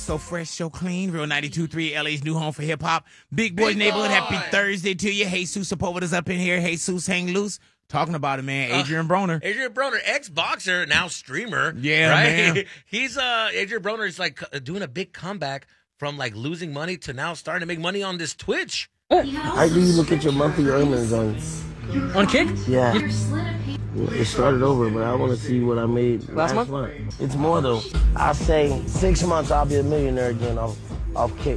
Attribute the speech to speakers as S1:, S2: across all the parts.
S1: So fresh, so clean. Real 92.3, LA's new home for hip hop. Big Boys Neighborhood. Happy Thursday to you. Jesus Sepulveda's up in here. Jesus Hang Loose. Talking about it, man. Adrian Broner.
S2: Adrian Broner, ex-boxer, now streamer.
S1: Yeah,
S2: right?
S1: man.
S2: He's Adrian Broner is like doing a big comeback from like losing money to now starting to make money on this Twitch.
S3: How do you look at your monthly earnings on
S4: Kick?
S3: Yeah. It started over, but I want to see what I made last month. It's more though. I say 6 months I'll be a millionaire again off Kick.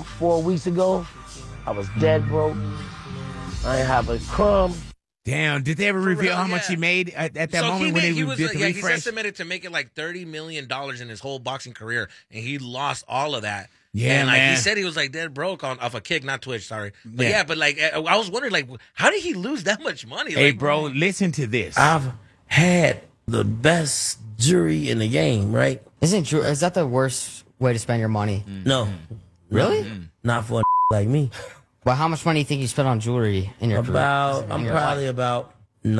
S3: 4 weeks ago, I was dead broke. I ain't have a crumb.
S1: Damn, did they ever reveal how much he made at that moment when he did the refresh?
S2: He's estimated to make it like $30 million in his whole boxing career, and he lost all of that.
S1: Yeah,
S2: and like
S1: man.
S2: he said, he was like dead broke off a Kick, not Twitch. Sorry, but but like I was wondering, like, how did he lose that much money?
S1: Hey,
S2: like,
S1: bro, listen to this.
S3: I've had the best jury in the game, right?
S4: Is that the worst way to spend your money?
S3: No.
S4: Really?
S3: Not for a like me.
S4: Well, how much money do you think you spent on jewelry in your career?
S3: I'm probably about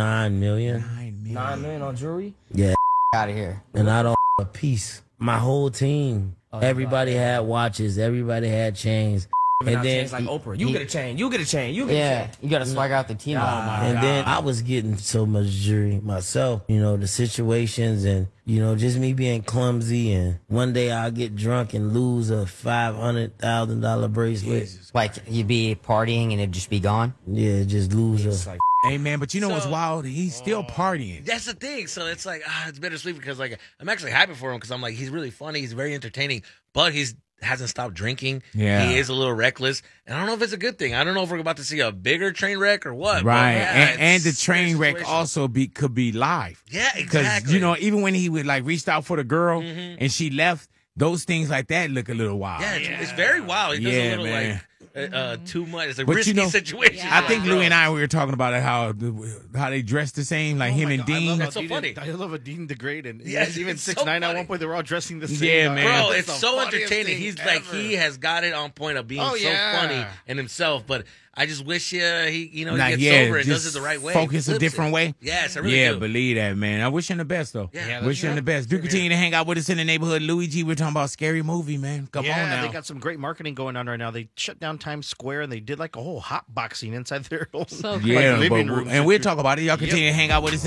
S3: 9 million.
S4: 9 million on jewelry?
S3: Yeah.
S4: Out of here.
S3: And I don't a piece. My whole team, everybody had watches, everybody had chains. And then
S5: like Oprah, you get a chain, you get a chain, you get a chain.
S4: You got to swag out the team.
S3: And then I was getting so much jewelry myself, you know, the situations and, you know, just me being clumsy. And one day I'll get drunk and lose a $500,000 bracelet.
S4: Like you'd be partying and it'd just be gone?
S3: Yeah, just lose a...
S1: Hey, man, but you know what's wild? He's still partying.
S2: That's the thing. So it's like, it's bittersweet because like I'm actually happy for him because I'm like, he's really funny, he's very entertaining, but hasn't stopped drinking.
S1: Yeah.
S2: He is a little reckless. And I don't know if it's a good thing. I don't know if we're about to see a bigger train wreck or what.
S1: Right.
S2: Yeah,
S1: and the train wreck also could be live.
S2: Yeah,
S1: Because,
S2: exactly.
S1: you know, even when he would like reached out for the girl and she left, those things like that look a little wild.
S2: Yeah, it's very wild. He does a little
S1: man.
S2: like too much. It's a
S1: But
S2: risky
S1: you know,
S2: situation.
S1: I think Louie and I, we were talking about it, how they dress the same, like him and Dean.
S2: That's so funny.
S6: I love a Dean degraded.
S2: Yes,
S6: Even
S2: it's so
S6: 6ix9ine at
S2: funny.
S6: one point they were all dressing the same.
S1: Yeah, man.
S2: Bro, it's
S6: the
S2: so
S6: funniest
S2: entertaining.
S6: thing
S2: He's like,
S6: ever.
S2: he has got it on point of being
S6: Oh,
S2: so
S6: yeah.
S2: funny in himself. But I just wish he he
S1: Nah,
S2: gets
S1: yeah,
S2: sober and does
S1: just
S2: it the right way.
S1: focus a
S2: Flips
S1: different
S2: it.
S1: way.
S2: Yes, I really do.
S1: Believe that, man. I wish him the best, though.
S2: Yeah,
S1: wish him the best. Do continue to hang out with us in the neighborhood. Louis G, we're talking about Scary Movie, man. Come on now.
S6: They got some great marketing going on right now. They shut down Times Square and they did like a whole hot boxing inside their
S1: yeah,
S6: living
S1: but,
S6: room.
S1: and we'll talk about it. Y'all continue to hang out with us.